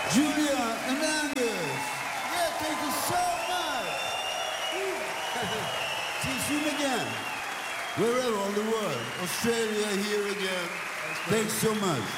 Julia Hernandez. Yeah, thank you so much. See you soon again. Wherever on the world. Australia, here again. Thanks so much.